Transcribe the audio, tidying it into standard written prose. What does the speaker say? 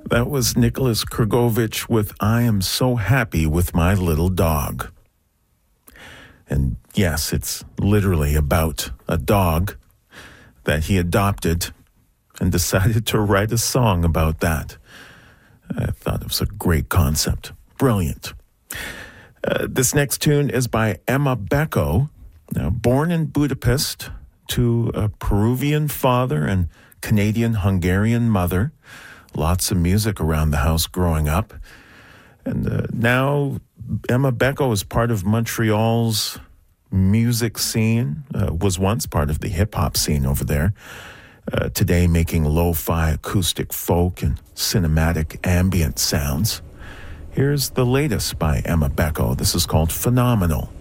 That was Nicholas Krgovich with I Am So Happy With My Little Dog. And yes, it's literally about a dog that he adopted and decided to write a song about that. I thought it was a great concept. Brilliant. This next tune is by Emma Beko. Now, born in Budapest to a Peruvian father and Canadian-Hungarian mother. Lots of music around the house growing up. And now Emma Beko is part of Montreal's music scene, was once part of the hip-hop scene over there. Today making lo-fi acoustic folk and cinematic ambient sounds. Here's the latest by Emma Beko. This is called Phenomenal.